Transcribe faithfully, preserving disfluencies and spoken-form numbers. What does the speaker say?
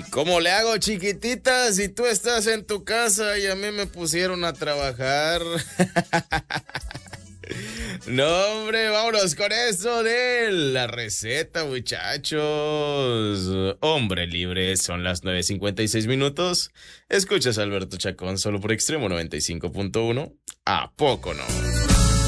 ¿Cómo le hago, chiquitita, si tú estás en tu casa y a mí me pusieron a trabajar? No, hombre, vámonos con eso de la receta, muchachos. Hombre libre, son las nueve cincuenta y seis minutos. Escuchas a Alberto Chacón solo por Extremo noventa y cinco punto uno. ¿A poco no?